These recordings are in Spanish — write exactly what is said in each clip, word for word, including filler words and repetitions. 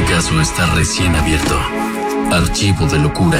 caso está recién abierto. Archivo de locura.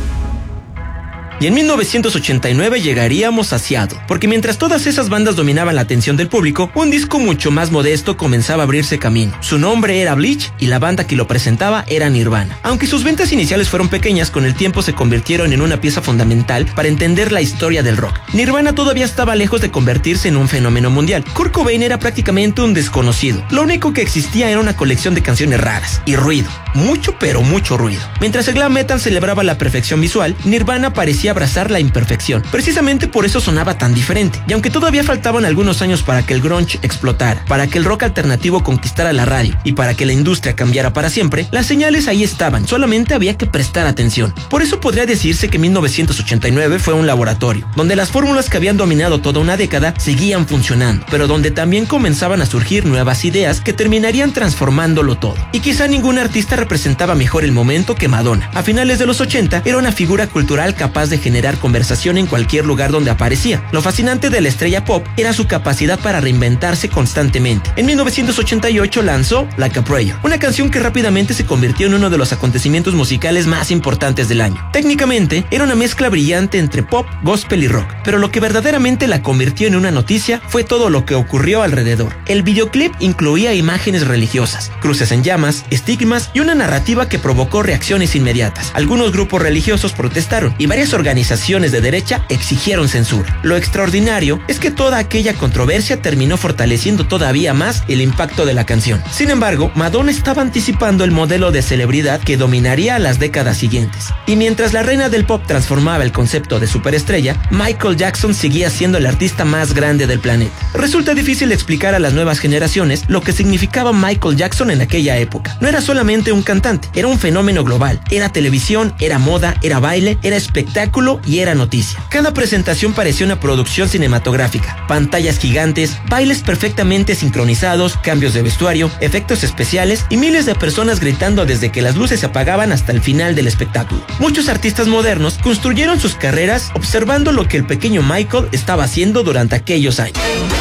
Y en mil novecientos ochenta y nueve llegaríamos a Seattle, porque mientras todas esas bandas dominaban la atención del público, un disco mucho más modesto comenzaba a abrirse camino. Su nombre era Bleach y la banda que lo presentaba era Nirvana. Aunque sus ventas iniciales fueron pequeñas, con el tiempo se convirtieron en una pieza fundamental para entender la historia del rock. Nirvana todavía estaba lejos de convertirse en un fenómeno mundial. Kurt Cobain era prácticamente un desconocido. Lo único que existía era una colección de canciones raras y ruido. Mucho pero mucho ruido. Mientras el glam metal celebraba la perfección visual, Nirvana parecía abrazar la imperfección. Precisamente por eso sonaba tan diferente. Y aunque todavía faltaban algunos años para que el grunge explotara, para que el rock alternativo conquistara la radio y para que la industria cambiara para siempre, las señales ahí estaban, solamente había que prestar atención. Por eso podría decirse que mil novecientos ochenta y nueve fue un laboratorio, donde las fórmulas que habían dominado toda una década seguían funcionando, pero donde también comenzaban a surgir nuevas ideas que terminarían transformándolo todo. Y quizá ningún artista representaba mejor el momento que Madonna. A finales de los ochenta era una figura cultural capaz de generar conversación en cualquier lugar donde aparecía. Lo fascinante de la estrella pop era su capacidad para reinventarse constantemente. En mil novecientos ochenta y ocho lanzó Like a Prayer, una canción que rápidamente se convirtió en uno de los acontecimientos musicales más importantes del año. Técnicamente era una mezcla brillante entre pop, gospel y rock, pero lo que verdaderamente la convirtió en una noticia fue todo lo que ocurrió alrededor. El videoclip incluía imágenes religiosas, cruces en llamas, estigmas y una narrativa que provocó reacciones inmediatas. Algunos grupos religiosos protestaron y varias organizaciones de derecha exigieron censura. Lo extraordinario es que toda aquella controversia terminó fortaleciendo todavía más el impacto de la canción. Sin embargo, Madonna estaba anticipando el modelo de celebridad que dominaría las décadas siguientes. Y mientras la reina del pop transformaba el concepto de superestrella, Michael Jackson seguía siendo el artista más grande del planeta. Resulta difícil explicar a las nuevas generaciones lo que significaba Michael Jackson en aquella época. No era solamente un cantante, era un fenómeno global. Era televisión, era moda, era baile, era espectáculo y era noticia. Cada presentación parecía una producción cinematográfica. Pantallas gigantes, bailes perfectamente sincronizados, cambios de vestuario, efectos especiales y miles de personas gritando desde que las luces se apagaban hasta el final del espectáculo. Muchos artistas modernos construyeron sus carreras observando lo que el pequeño Michael estaba haciendo durante aquellos años.